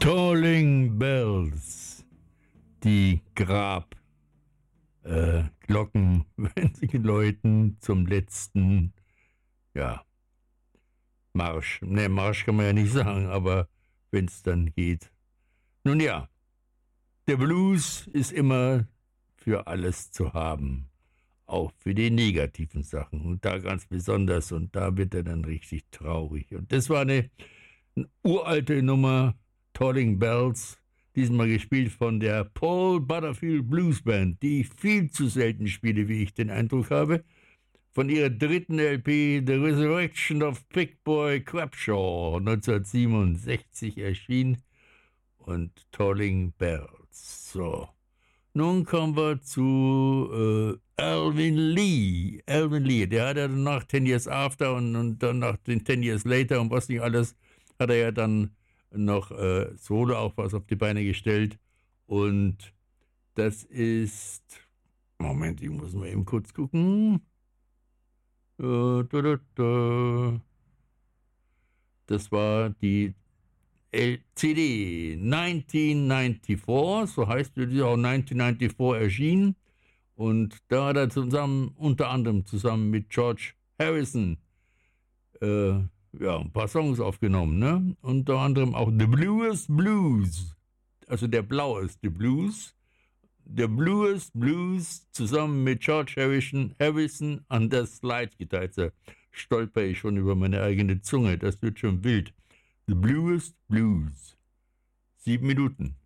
Tolling Bells, die Grabglocken, wenn sie läuten zum letzten, ja, Marsch. Ne, Marsch kann man ja nicht sagen, aber wenn es dann geht. Nun ja, der Blues ist immer für alles zu haben, auch für die negativen Sachen und da ganz besonders und da wird er dann richtig traurig. Und das war eine uralte Nummer, Tolling Bells, diesmal gespielt von der Paul Butterfield Blues Band, die ich viel zu selten spiele, wie ich den Eindruck habe, von ihrer dritten LP The Resurrection of Big Boy Crabshaw 1967 erschien und Tolling Bells. So, nun kommen wir zu Alvin Lee. Alvin Lee, der hat ja nach 10 Years After und dann nach den 10 Years Later und was nicht alles, hat er ja dann noch Solo auch was auf die Beine gestellt. Und das ist, Moment, ich muss mal eben kurz gucken. Das war die CD 1994, so heißt die auch 1994 erschienen. Und da hat er unter anderem zusammen mit George Harrison ein paar Songs aufgenommen, ne? Unter anderem auch The Bluest Blues, also der blaueste Blues. Der Bluest Blues zusammen mit George Harrison an der Slide-Gitarre. Jetzt stolper ich schon über meine eigene Zunge, das wird schon wild. The Bluest Blues. 7 Minuten.